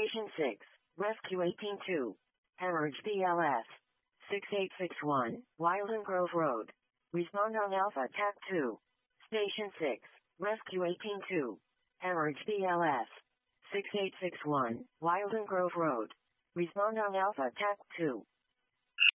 Station 6, Rescue 182. Hemorrhage BLS. 6861, Wildon Grove Road. Respond on Alpha TAC 2. Station 6, Rescue 182. Hemorrhage BLS. 6861, Wildon Grove Road. Respond on Alpha TAC 2.